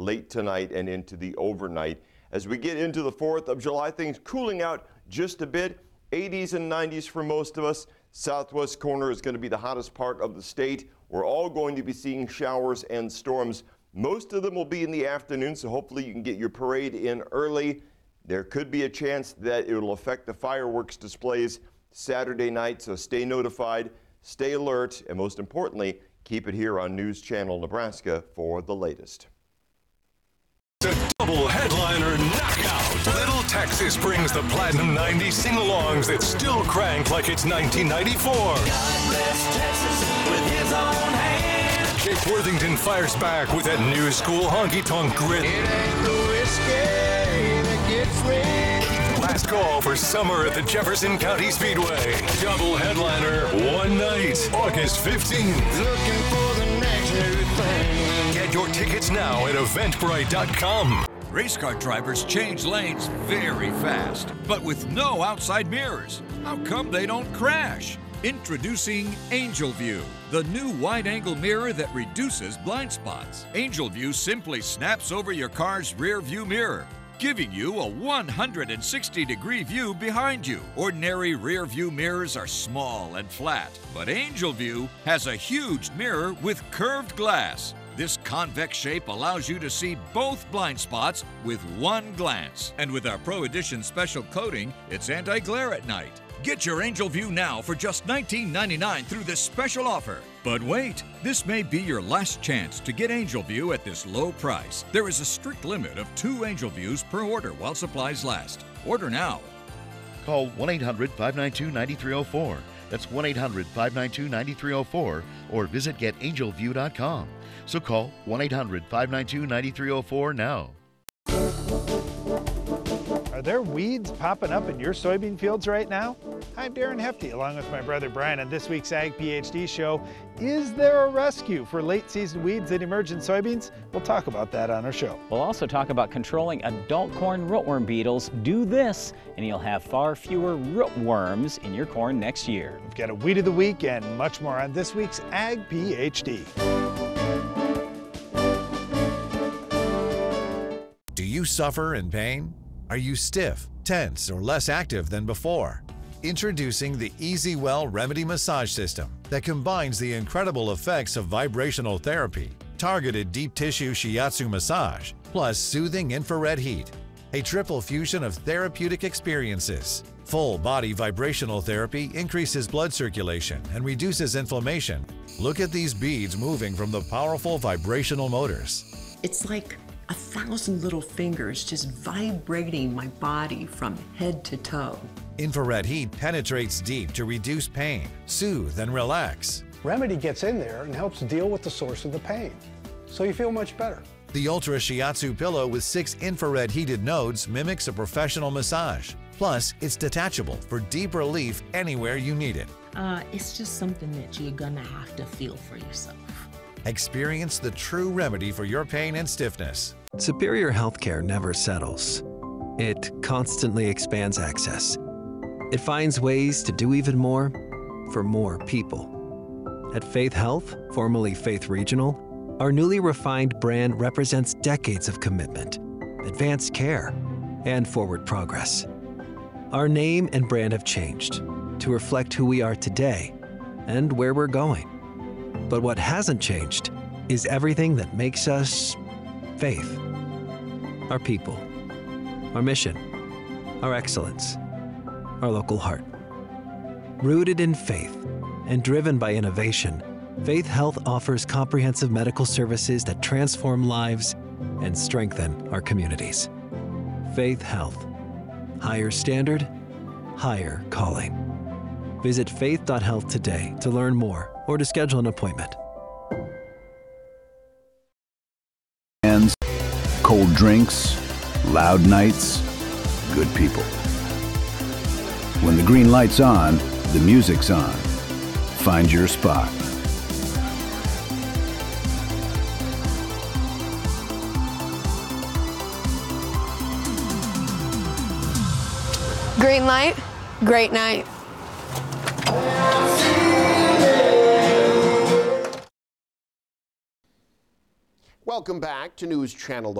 late tonight and into the overnight. As we get into the 4th of July, things cooling out just a bit. 80s and 90s for most of us. Southwest corner is going to be the hottest part of the state. We're all going to be seeing showers and storms. Most of them will be in the afternoon, so hopefully you can get your parade in early. There could be a chance that it will affect the fireworks displays Saturday night, so stay notified, stay alert, and most importantly, keep it here on News Channel Nebraska for the latest. The double headliner knockout. Little Texas brings the Platinum 90 sing-alongs that still crank like it's 1994. God bless Texas with his own hand. Jake Worthington fires back with that new school honky-tonk grit. It ain't the whiskey that gets rich. Last call for summer at the Jefferson County Speedway. Double headliner, one night, August 15th. Looking for the next new thing. Get your tickets now at eventbrite.com. Race car drivers change lanes very fast, but with no outside mirrors. How come they don't crash? Introducing Angel View, the new wide-angle mirror that reduces blind spots. Angel View simply snaps over your car's rear view mirror, giving you a 160-degree view behind you. Ordinary rear view mirrors are small and flat, but Angel View has a huge mirror with curved glass. This convex shape allows you to see both blind spots with one glance. And with our Pro Edition special coating, it's anti-glare at night. Get your Angel View now for just $19.99 through this special offer. But wait, this may be your last chance to get Angel View at this low price. There is a strict limit of 2 Angel Views per order while supplies last. Order now. Call 1-800-592-9304. That's 1-800-592-9304 or visit getangelview.com. So call 1-800-592-9304 now. Are there weeds popping up in your soybean fields right now? I'm Darren Hefty, along with my brother Brian, on this week's Ag PhD show. Is there a rescue for late season weeds that emerge in soybeans? We'll talk about that on our show. We'll also talk about controlling adult corn rootworm beetles. Do this, and you'll have far fewer rootworms in your corn next year. We've got a Weed of the Week and much more on this week's Ag PhD. Do you suffer in pain? Are you stiff, tense, or less active than before? Introducing the EasyWell Remedy Massage System that combines the incredible effects of vibrational therapy, targeted deep tissue shiatsu massage, plus soothing infrared heat. A triple fusion of therapeutic experiences. Full body vibrational therapy increases blood circulation and reduces inflammation. Look at these beads moving from the powerful vibrational motors. It's like 1,000 little fingers just vibrating my body from head to toe. Infrared heat penetrates deep to reduce pain, soothe, and relax. Remedy gets in there and helps deal with the source of the pain, so you feel much better. The Ultra Shiatsu pillow with 6 infrared heated nodes mimics a professional massage. Plus, it's detachable for deep relief anywhere you need it. It's just something that you're gonna have to feel for yourself. Experience the true remedy for your pain and stiffness. Superior Healthcare never settles. It constantly expands access. It finds ways to do even more for more people. At Faith Health, formerly Faith Regional, our newly refined brand represents decades of commitment, advanced care, and forward progress. Our name and brand have changed to reflect who we are today and where we're going. But what hasn't changed is everything that makes us Faith. Our people, our mission, our excellence, our local heart. Rooted in faith and driven by innovation, Faith Health offers comprehensive medical services that transform lives and strengthen our communities. Faith Health. Higher standard, higher calling. Visit faith.health today to learn more or to schedule an appointment. Hands, cold drinks, loud nights, good people. When the green light's on, the music's on. Find your spot. Green light, great night. Welcome back to News Channel